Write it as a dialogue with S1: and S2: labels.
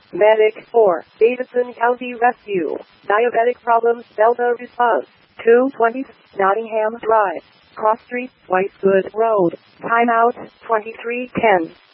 S1: Medic 4, Davidson County Rescue. Diabetic problems, Delta response. 220 Nottingham Drive, Cross Street, Whitewood Road. Timeout 2310.